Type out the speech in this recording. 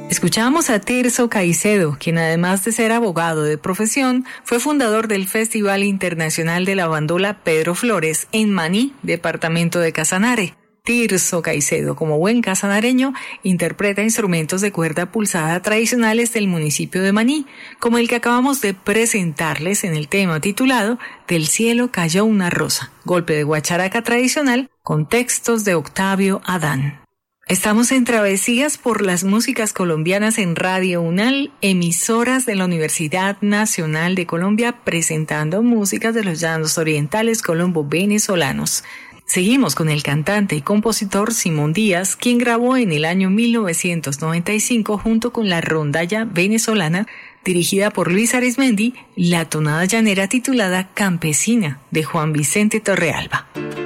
Escuchamos a Tirso Caicedo, quien además de ser abogado de profesión, fue fundador del Festival Internacional de la Bandola Pedro Flores en Maní, departamento de Casanare. Tirso Caicedo, como buen casanareño, interpreta instrumentos de cuerda pulsada tradicionales del municipio de Maní, como el que acabamos de presentarles en el tema titulado Del cielo cayó una rosa, golpe de guacharaca tradicional con textos de Octavio Adán. Estamos en Travesías por las músicas colombianas en Radio UNAL, emisoras de la Universidad Nacional de Colombia, presentando músicas de los llanos orientales colombo-venezolanos. Seguimos con el cantante y compositor Simón Díaz, quien grabó en el año 1995 junto con la rondalla venezolana dirigida por Luis Arizmendi, la tonada llanera titulada Campesina de Juan Vicente Torrealba.